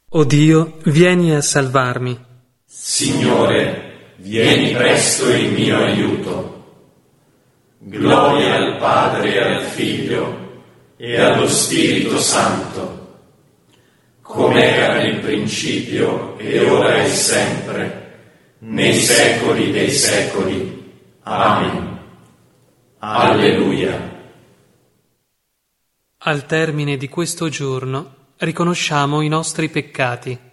O Dio, vieni a salvarmi. Signore, vieni presto in mio aiuto. Gloria al Padre e al Figlio e allo Spirito Santo, come era nel principio e ora e sempre, nei secoli dei secoli. Amen. Alleluia. Al termine di questo giorno riconosciamo i nostri peccati.